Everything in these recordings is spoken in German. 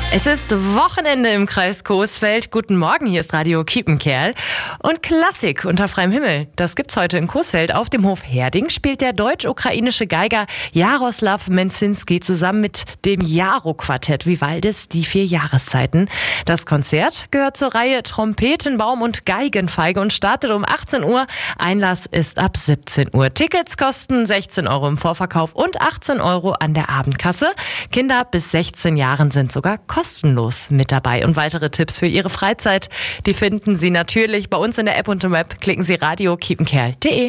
Es ist Wochenende im Kreis Coesfeld. Guten Morgen, hier ist Radio Kiepenkerl. Und Klassik unter freiem Himmel, das gibt's heute in Coesfeld. Auf dem Hof Herding spielt der deutsch-ukrainische Geiger Jaroslav Menzinski zusammen mit dem Jaro-Quartett Vivaldis die 4 Jahreszeiten. Das Konzert gehört zur Reihe Trompeten, Baum und Geigenfeige und startet um 18 Uhr. Einlass ist ab 17 Uhr. Tickets kosten 16 € im Vorverkauf und 18 € an der Abendkasse. Kinder bis 16 Jahren sind sogar kostenlos mit dabei. Und weitere Tipps für Ihre Freizeit, die finden Sie natürlich bei uns in der App und im Web. Klicken Sie radiokiepenkerl.de.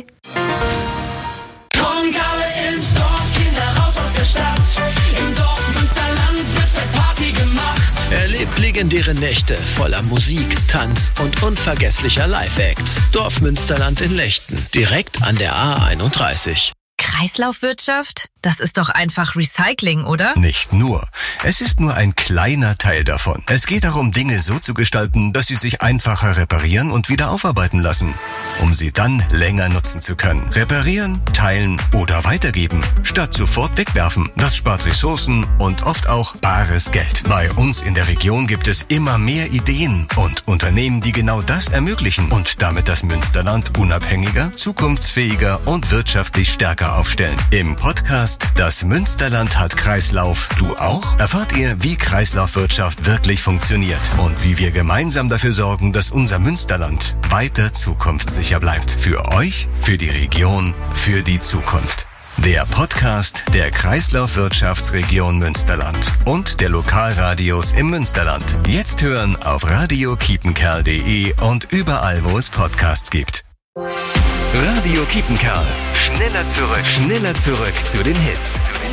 Kommt alle ins Dorf, Kinder raus aus der Stadt. Im Dorf Münsterland wird fett Party gemacht. Erlebt legendäre Nächte voller Musik, Tanz und unvergesslicher Live-Acts. Dorf Münsterland in Lechten, direkt an der A31. Kreislaufwirtschaft? Das ist doch einfach Recycling, oder? Nicht nur. Es ist nur ein kleiner Teil davon. Es geht darum, Dinge so zu gestalten, dass sie sich einfacher reparieren und wieder aufarbeiten lassen, um sie dann länger nutzen zu können. Reparieren, teilen oder weitergeben, statt sofort wegwerfen. Das spart Ressourcen und oft auch bares Geld. Bei uns in der Region gibt es immer mehr Ideen und Unternehmen, die genau das ermöglichen und damit das Münsterland unabhängiger, zukunftsfähiger und wirtschaftlich stärker aufstellen. Im Podcast Das Münsterland hat Kreislauf. Du auch? Erfahrt ihr, wie Kreislaufwirtschaft wirklich funktioniert und wie wir gemeinsam dafür sorgen, dass unser Münsterland weiter zukunftssicher bleibt. Für euch, für die Region, für die Zukunft. Der Podcast der Kreislaufwirtschaftsregion Münsterland und der Lokalradios im Münsterland. Jetzt hören auf radiokiepenkerl.de und überall, wo es Podcasts gibt. Radio Kiepenkerl. Schneller zurück zu den Hits.